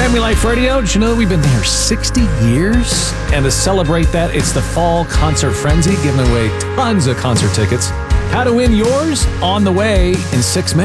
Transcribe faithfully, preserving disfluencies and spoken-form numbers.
Family Life Radio. Did you know we've been there sixty years? And to celebrate that, it's the Fall Concert Frenzy, giving away tons of concert tickets. How to win yours? On the way in six minutes.